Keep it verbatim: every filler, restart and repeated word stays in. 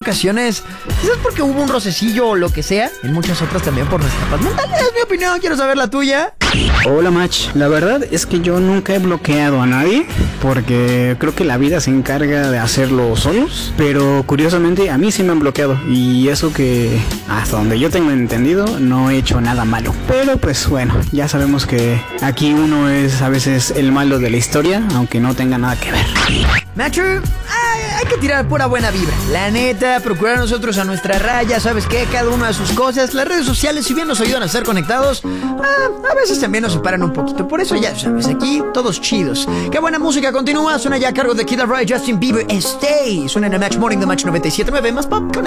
ocasiones, quizás porque hubo un rocecillo o lo que sea, en muchas otras también por nuestra paz mental. Es mi opinión, quiero saber la tuya. Hola Mach, la verdad es que yo nunca he bloqueado a nadie porque creo que la vida se encarga de hacerlo solos, pero curiosamente a mí sí me han bloqueado y eso que hasta donde yo tengo entendido no he hecho nada malo, pero pues bueno, ya sabemos que aquí uno es a veces el malo de la historia, aunque no tenga nada que ver. Macho, ay, hay que tirar pura buena vibra. La neta, procurar nosotros a nuestra raya, ¿sabes qué? Cada uno de sus cosas. Las redes sociales, si bien nos ayudan a estar conectados, ah, a veces también nos separan un poquito. Por eso ya sabes, aquí todos chidos. Qué buena música continúa. Suena ya a cargo de Kid Laroi, Justin Bieber, Stay. Suena en el Match Morning de Match noventa y siete punto nueve. Más pop con